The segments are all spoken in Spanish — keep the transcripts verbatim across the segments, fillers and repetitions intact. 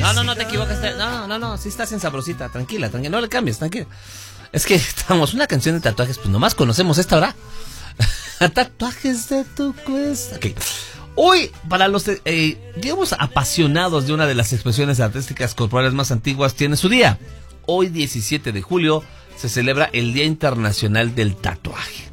No, no, no te equivocas. No, no, no, no, sí estás en Sabrosita. Tranquila, tranquila. No le cambies, tranquila. Es que estamos, una canción de tatuajes, pues nomás conocemos esta, ¿verdad? Tatuajes de tu cuesta. Ok. Hoy, para los, eh, digamos, apasionados de una de las expresiones artísticas corporales más antiguas, tiene su día. Hoy, diecisiete de julio, se celebra el Día Internacional del Tatuaje.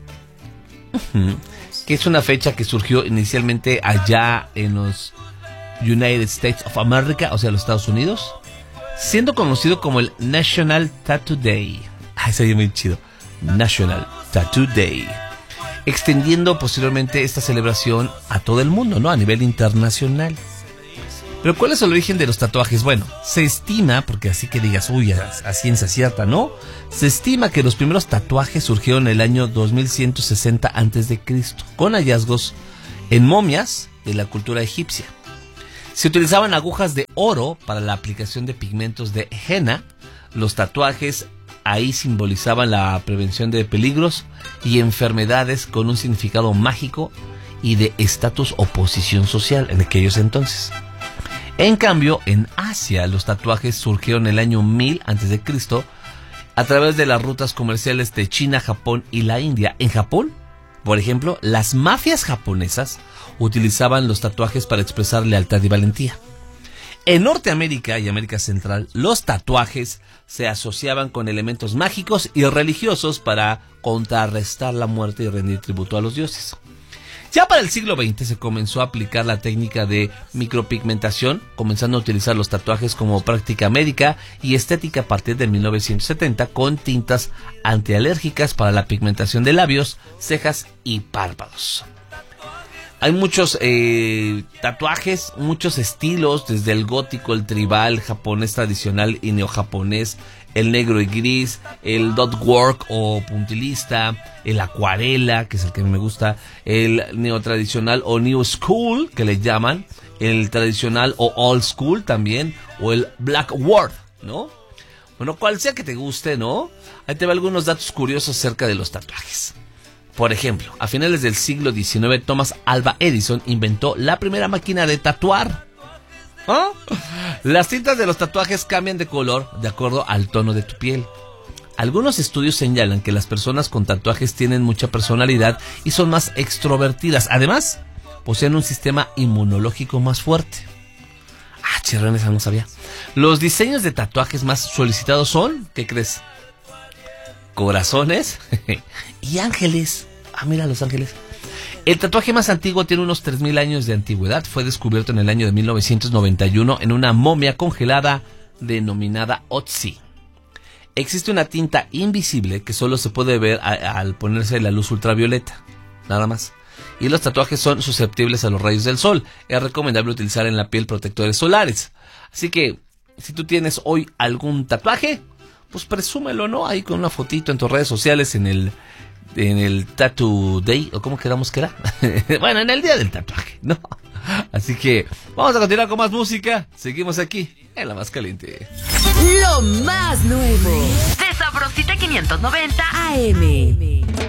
Uh-huh. Que es una fecha que surgió inicialmente allá en los United States of America, o sea, los Estados Unidos, siendo conocido como el National Tattoo Day. Ay, se oye muy chido. National Tattoo Day. Extendiendo posteriormente esta celebración a todo el mundo, ¿no? A nivel internacional. Pero ¿cuál es el origen de los tatuajes? Bueno, se estima, porque así que digas, uy, a, a ciencia cierta, ¿no? Se estima que los primeros tatuajes surgieron en el año dos mil ciento sesenta antes de Cristo, con hallazgos en momias de la cultura egipcia. Se utilizaban agujas de oro para la aplicación de pigmentos de henna. Los tatuajes ahí simbolizaban la prevención de peligros y enfermedades con un significado mágico y de estatus o posición social en aquellos entonces. En cambio, en Asia los tatuajes surgieron en el año mil antes de Cristo a través de las rutas comerciales de China, Japón y la India. En Japón, por ejemplo, las mafias japonesas utilizaban los tatuajes para expresar lealtad y valentía. En Norteamérica y América Central, los tatuajes se asociaban con elementos mágicos y religiosos para contrarrestar la muerte y rendir tributo a los dioses. Ya para el siglo veinte se comenzó a aplicar la técnica de micropigmentación, comenzando a utilizar los tatuajes como práctica médica y estética a partir de mil novecientos setenta con tintas antialérgicas para la pigmentación de labios, cejas y párpados. Hay muchos eh, tatuajes, muchos estilos, desde el gótico, el tribal, japonés tradicional y neojaponés, el negro y gris, el dot work o puntilista, el acuarela, que es el que me gusta, el neotradicional o new school, que le llaman, el tradicional o old school también, o el black work, ¿no? Bueno, cual sea que te guste, ¿no? Ahí te va algunos datos curiosos acerca de los tatuajes. Por ejemplo, a finales del siglo diecinueve, Thomas Alva Edison inventó la primera máquina de tatuar. ¿Ah? Las tintas de los tatuajes cambian de color de acuerdo al tono de tu piel. Algunos estudios señalan que las personas con tatuajes tienen mucha personalidad y son más extrovertidas. Además, poseen un sistema inmunológico más fuerte. Ah, chirrón, esa no sabía. Los diseños de tatuajes más solicitados son, ¿qué crees? Corazones y ángeles. Ah, mira los ángeles. El tatuaje más antiguo tiene unos tres mil años de antigüedad. Fue descubierto en el año de mil novecientos noventa y uno en una momia congelada denominada Otzi. Existe una tinta invisible que solo se puede ver a, a, al ponerse la luz ultravioleta. Nada más. Y los tatuajes son susceptibles a los rayos del sol. Es recomendable utilizar en la piel protectores solares. Así que, si tú tienes hoy algún tatuaje, pues presúmelo, ¿no? Ahí con una fotito en tus redes sociales en el en el Tattoo Day, o cómo quedamos que era. Bueno, en el día del tatuaje, ¿no? Así que vamos a continuar con más música. Seguimos aquí en La Más Caliente. Lo más nuevo de Sabrosita quinientos noventa A M.